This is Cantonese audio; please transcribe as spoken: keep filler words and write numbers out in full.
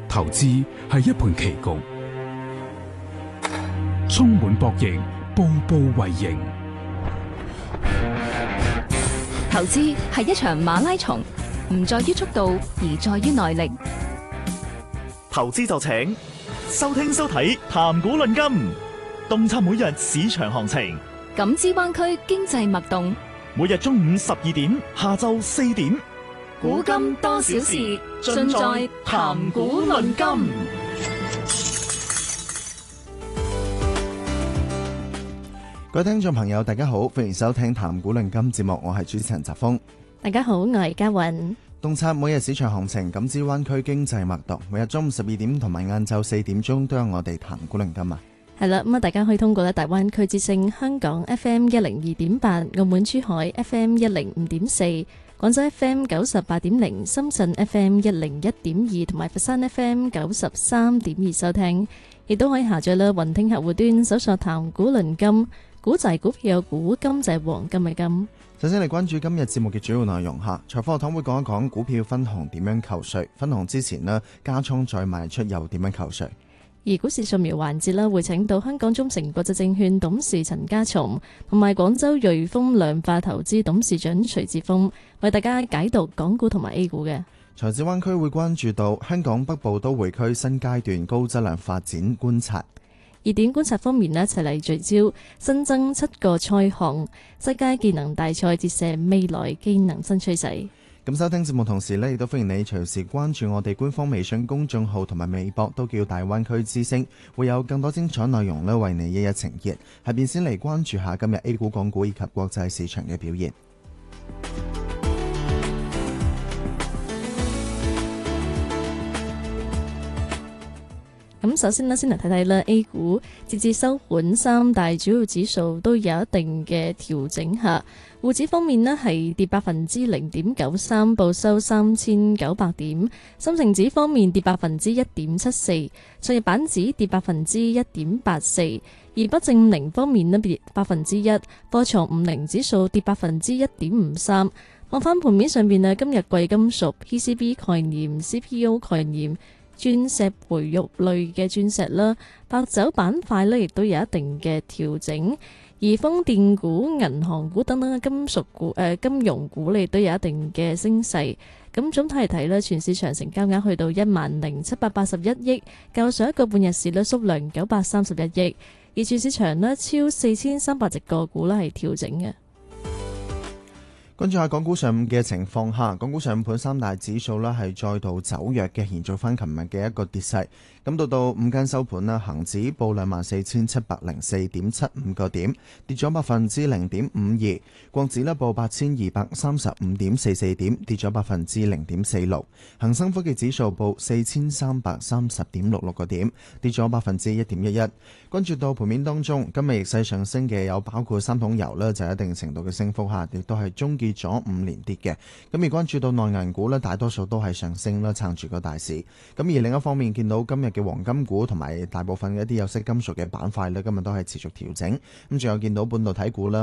投資係一盤棋局，充滿博弈，步步為營。 投資係一場馬拉松，唔在於速度，而在於耐力。 投資就請收聽收睇談股論金，洞察每日市場行情， 感知灣區經濟脈動。 每日中午十二點，下晝四點， 古今多少事，盡在談股論金。 各位聽眾朋友，大家好，歡迎收聽談股論金節目，我係主持人澤峰。 大家好，我係嘉韻。 洞察每日市場行情，感知灣區經濟脈動。每日中午十二點同埋晏晝四點鐘都有我哋談股論金啊。 係啦，咁啊，大家可以通過咧大灣區之聲香港 F M 一零二點八、澳門珠海 F M 一零五點四、廣州 F M 九十八點零、深圳 F M 一零一點二同埋佛山 F M 九十三點二收聽，亦都可以下載啦雲聽客戶端搜索談股論金，股就係股票嘅股，金就係黃金嘅金。 首先嚟關注今日節目嘅主要內容下，財科學堂會講一講股票分紅點樣扣稅，分紅之前呢加倉再賣出又點樣扣稅。 而股市掃描環節啦，會請到香港中誠國際證券董事陳家松同埋廣州瑞豐量化投資董事長徐志峰為大家解讀港股同埋 A 股嘅。 財智灣區會關注到香港北部都會區新階段高質量發展觀察。 熱點觀察方面呢，一齊嚟聚焦新增七個賽項，世界技能大賽折射未來技能新趨勢。 咁收聽節目同時呢，亦都歡迎你隨時關注我哋官方微信公眾號同埋微博，都叫大灣區之聲，會有更多精彩內容呢為你一一呈現。下邊先嚟關注下今日 A 股、港股以及國際市場嘅表現。 咁首先呢，先嚟睇睇啦 A 股截至收盤，三大主要指數都有一定嘅調整下。滬指方面呢係跌百分之零點九三，報收三千九百點。深成指方面跌百分之一點七四，創業板指跌百分之一點八四。而不正零方面呢跌百分之一，科創五零指數跌百分之一點五三。看翻盤面上邊呢，今日貴金屬、P C B 概念、C P O 概念、鑽石培育類嘅鑽石啦，白酒板塊呢亦都有一定嘅調整，而風電股、銀行股等等嘅金屬股、誒、呃、金融股呢亦都有一定嘅升勢。咁總體嚟睇呢，全市場成交額去到一萬零七百八十一億，較上一個半日市呢縮量九百三十一億，而全市場呢超四千三百隻個股呢係調整嘅。 關注下港股上午嘅情況下，港股上盤三大指數呢係再度走弱嘅，延續翻琴日嘅一個跌勢。咁到到午間收盤啦，恒指報兩萬四千七百零四點七五個點，跌咗百分之零點五二。國指呢報八千二百三十五點四四點，跌咗百分之零點四六。恒生科技指數報四千三百三十點六六個點，跌咗百分之一點一一。關注到盤面當中，今日逆勢上升嘅有包括三桶油呢就有一定程度嘅升幅下，亦都係終結咗五連跌嘅。咁而關注到內銀股呢，大多數都係上升啦，撐住個大市。咁而另一方面，見到今日嘅黃金股同埋大部分嘅一啲有色金屬嘅板塊呢，今日都係持續調整。咁仲有見到半導體股啦。